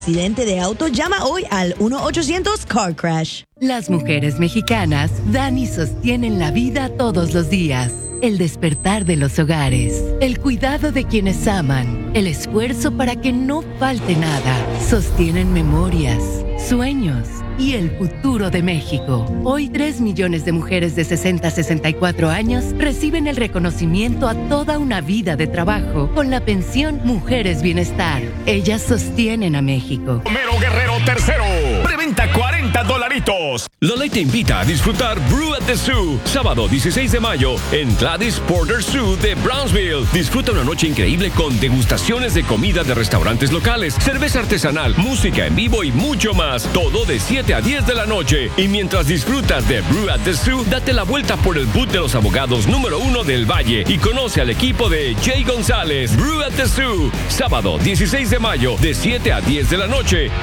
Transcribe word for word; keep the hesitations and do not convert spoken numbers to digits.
accidente de auto, llama hoy al uno ochocientos car crash. Las mujeres mexicanas dan y sostienen la vida todos los días. El despertar de los hogares, el cuidado de quienes aman, el esfuerzo para que no falte nada. Sostienen memorias, sueños y el futuro de México. Hoy tres millones de mujeres de sesenta a sesenta y cuatro años reciben el reconocimiento a toda una vida de trabajo con la pensión Mujeres Bienestar. Ellas sostienen a México. Romero Guerrero tercero, preventa cuarenta dolaritos. Lolay te invita a disfrutar Brew at the Zoo, sábado dieciséis de mayo en Gladys Porter Zoo de Brownsville. Disfruta una noche increíble con degustaciones de comida de restaurantes locales, cerveza artesanal, música en vivo y mucho más. Todo de siete a diez de la noche. Y mientras disfrutas de Brew at the Zoo, date la vuelta por el boot de los abogados número uno del Valle y conoce al equipo de Jay González. Brew at the Zoo, sábado dieciséis de mayo de siete a diez de la noche